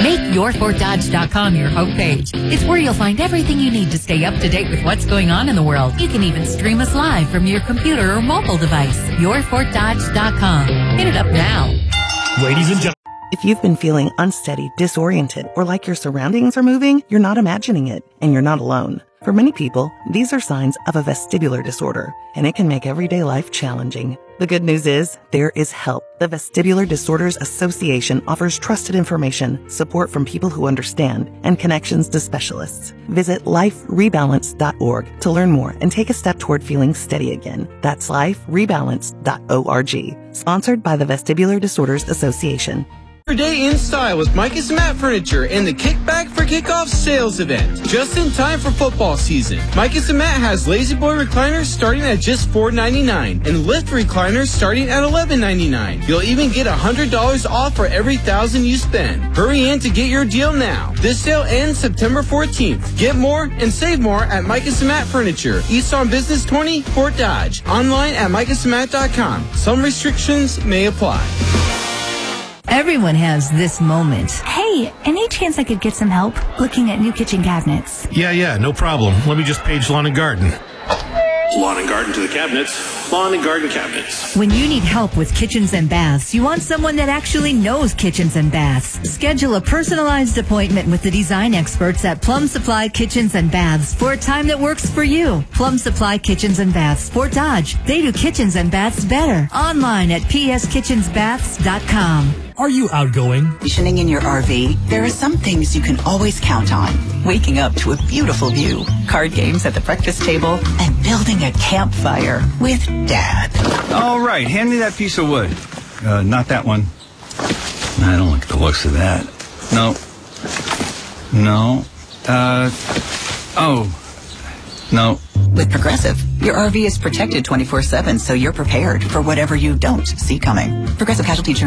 Make YourFortDodge.com your homepage. It's where you'll find everything you need to stay up to date with what's going on in the world. You can even stream us live from your computer or mobile device. YourFortDodge.com. Hit it up now. Ladies and gentlemen. If you've been feeling unsteady, disoriented, or like your surroundings are moving, you're not imagining it, and you're not alone. For many people, these are signs of a vestibular disorder, and it can make everyday life challenging. The good news is, there is help. The Vestibular Disorders Association offers trusted information, support from people who understand, and connections to specialists. Visit liferebalance.org to learn more and take a step toward feeling steady again. That's liferebalance.org. Sponsored by the Vestibular Disorders Association. Your day in style with Micus and Matt Furniture and the Kickback for Kickoff sales event. Just in time for football season. Micus and Matt has Lazy Boy recliners starting at just $4.99 and Lift recliners starting at $11.99. You'll even get $100 off for every $1,000 you spend. Hurry in to get your deal now. This sale ends September 14th. Get more and save more at Micus and Matt Furniture, East on Business 20, Fort Dodge. Online at micusandmatt.com. Some restrictions may apply. Everyone has this moment. Hey, any chance I could get some help looking at new kitchen cabinets? Yeah, no problem. Let me just page Lawn and Garden. Lawn and Garden to the cabinets. Lawn and Garden cabinets. When you need help with kitchens and baths, you want someone that actually knows kitchens and baths. Schedule a personalized appointment with the design experts at Plum Supply Kitchens and Baths for a time that works for you. Plum Supply Kitchens and Baths, Fort Dodge. They do kitchens and baths better. Online at pskitchensbaths.com. Are you outgoing? Vacationing in your RV, there are some things you can always count on. Waking up to a beautiful view, card games at the breakfast table, and building a campfire with Dad. All right, hand me that piece of wood. Not that one. I don't like the looks of that. No. No. With Progressive, your RV is protected 24/7, so you're prepared for whatever you don't see coming. Progressive Casualty Insurance